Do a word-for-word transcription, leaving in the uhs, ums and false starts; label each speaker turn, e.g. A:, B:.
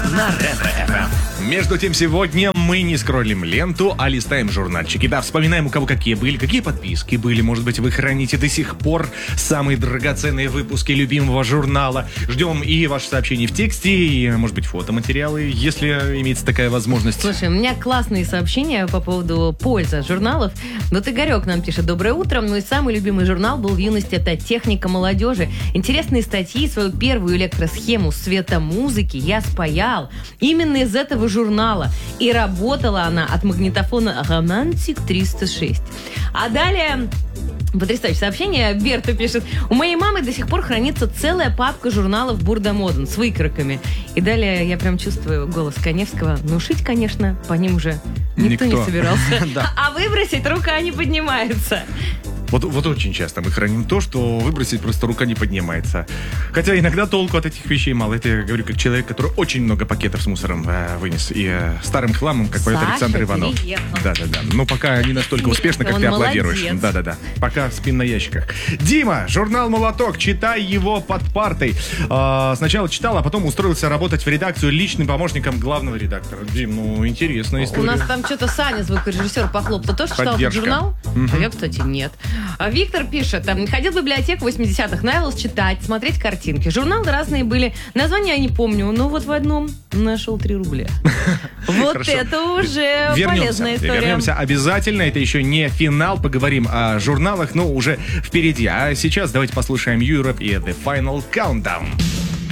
A: на Ретро-эф эм.
B: Между тем, сегодня мы не скроллим ленту, а листаем журнальчики. Да, вспоминаем, у кого какие были, какие подписки были. Может быть, вы храните до сих пор самые драгоценные выпуски любимого журнала. Ждем и ваши сообщения в тексте, и, может быть, фотоматериалы, если имеется такая возможность.
C: Слушай, у меня классные сообщения по поводу пользы журналов. Вот Игорек нам пишет: доброе утро. Мой самый любимый журнал был в юности — это «Техника молодежи». Интересные статьи, свою первую электросхему света музыки я спаял именно из этого журнала. И работала она от магнитофона «Романтик триста шесть». А далее... Потрясающее сообщение. Берта пишет: у моей мамы до сих пор хранится целая папка журналов Бурда Моден с выкройками. И далее я прям чувствую голос Каневского. Ну, шить, конечно, по ним уже никто, никто. не собирался. А выбросить рука не поднимается.
B: Вот, вот очень часто мы храним то, что выбросить просто рука не поднимается. Хотя иногда толку от этих вещей мало. Это я говорю как человек, который очень много пакетов с мусором э, вынес. И э, старым хламом, как поет Александр Иванов. Да-да-да. Но пока не настолько Нет, успешно, как ты аплодируешь. Да-да-да. Пока спин на ящиках. Дима, журнал «Молоток». Читай его под партой. Э, сначала читал, а потом устроился работать в редакцию личным помощником главного редактора. Дим, ну, интересная история.
C: У нас там что-то Саня, звукорежиссер, похлоп. Ты тоже читал этот журнал?
B: Угу.
C: А я, кстати, нет. Виктор пишет: ходил в библиотеку в восьмидесятых, нравилось читать, смотреть картинки. Журналы разные были. Названия я не помню, но вот в одном нашел три рубля. Вот это уже полезная история.
B: Вернемся обязательно. Это еще не финал. Поговорим о журналах, но уже впереди. А сейчас давайте послушаем Europe и The Final Countdown.